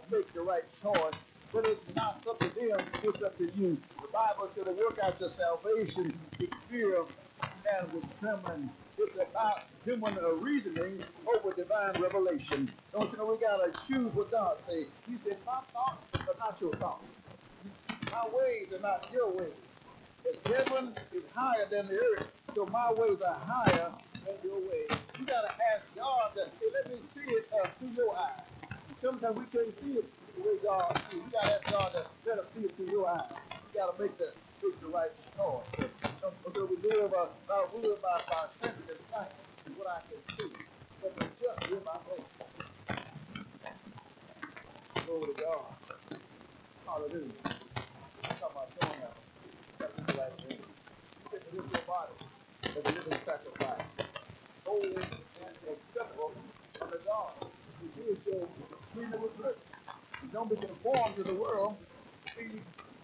make the right choice. But it's not up to them, it's up to you. The Bible said to work out your salvation with fear and with trembling. It's about human reasoning over divine revelation. Don't you know we gotta choose what God says? He said, my thoughts are not your thoughts. My ways are not your ways. As heaven is higher than the earth, so my ways are higher than your ways. You gotta ask God that, hey, let me see it through your eyes. Sometimes we can't see it the way God sees it. You gotta ask God to let us see it through your eyes. You gotta make the right choice. So we live by sense and sight is what I can see. But we just live by faith. Glory to God. Hallelujah. I'm talking about showing up. Gotta do the right thing. He said to live your body as a living sacrifice, holy and acceptable unto God, which is your reasonable service. Don't be conformed to the world, be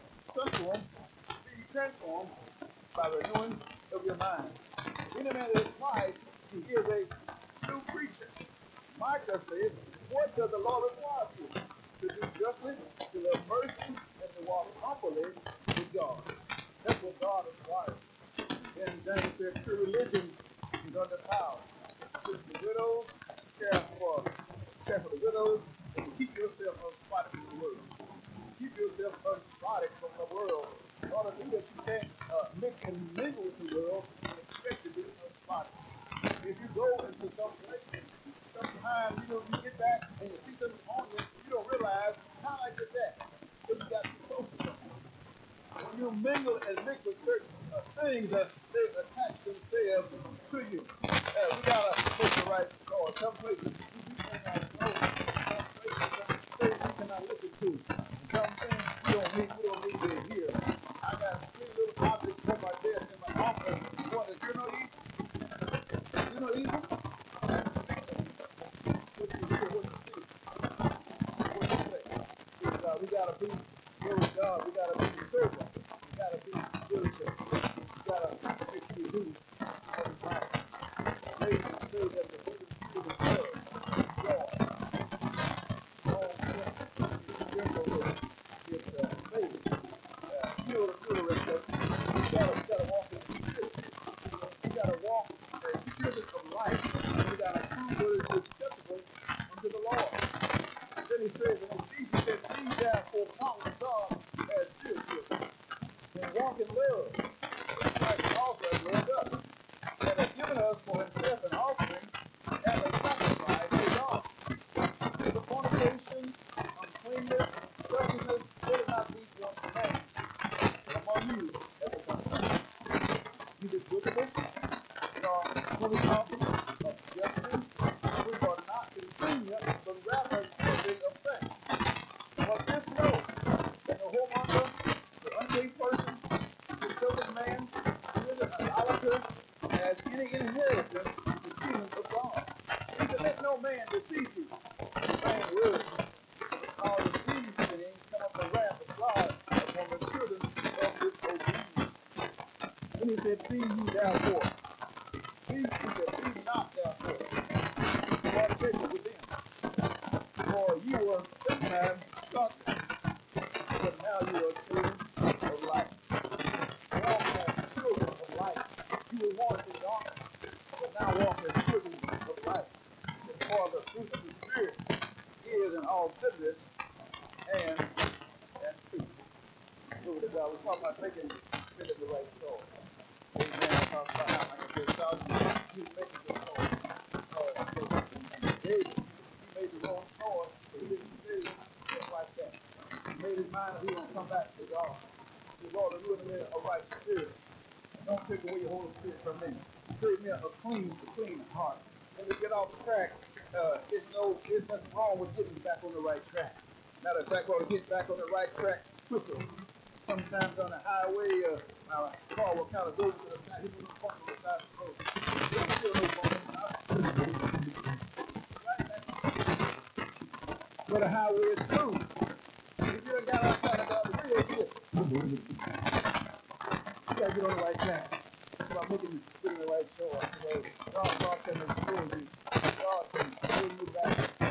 transformed by renewing of your mind. Any man that is Christ, he is a new creature. Micah says, what does the Lord require of you? To do justly, to love mercy, and to walk humbly with God. That's what God requires. And James said, true religion is under power. It's the widows, care for the widows, and keep yourself unspotted from the world. Keep yourself unspotted from the world. In order to do that, you can't mix and mingle with the world and expect to be unspotted. If you go into some place, sometimes you get back and you see something on you, you don't realize how I did that. Because you got too close to something. When you mingle and mix with certain things, they attach themselves to you. We gotta make the right choice. Some places we cannot go. Some places we cannot listen to. Some things we don't need to hear. I got 3 little objects on my desk in my office. One is you're no evil. See no evil. And speak no evil. What you hear, what you see, what you say. We gotta be good God. We gotta be servant. We gotta be diligent. We gotta make sure we do what is right. Jason says that the fruit of the Spirit is love, joy, long-suffering, gentleness, it's faith. You know the rest of it. You gotta walk in the Spirit. You gotta walk as children of light. You gotta prove what is acceptable unto the Lord. Then he says in Ephesians, he said, be therefore following God as dear children, and walk in love. Christ also has loved us, and has given us for himself an offering and a sacrifice to God. The fornication, uncleanness, filthiness, will not be once named, but among you that become such. You did wickedness, fully talking of justice, which are not convenient, but rather giving offense. But this know, that the whoremonger, the unclean person, the filthy man, who is an idolater, has any inheritance in the kingdom of God. He said, let no man deceive you with vain words, because these things come up the wrath of God upon the children of disobedience. Then he said, be ye therefore. He said, be not therefore partakers with them. For you were sometimes darkness, but now you are children of light. Walk as children of light. You were once in darkness, but now walk as children of light. For the fruit of the Spirit is in all goodness and truth. Glory to God. We're talking about making the right choice. Amen. I talk about how, like I said, Solomon, he was making the choice. David, he made the wrong choice, but he didn't stay just like that. He made his mind that he was going to come back to God. He said, Lord, renew in me a right spirit. Don't take away your Holy Spirit from me. Create me a clean heart. And to get off track, there's nothing wrong with getting back on the right track. Matter of fact, we ought to get back on the right track quickly. Sometimes on the highway, our car will kind of go to the side. He will park on the side of the road. There's still no bump. But the highway is smooth. If you done got outside of the real good, you gotta get on the right track. It's about making the right choice. God can assure you. God can bring you back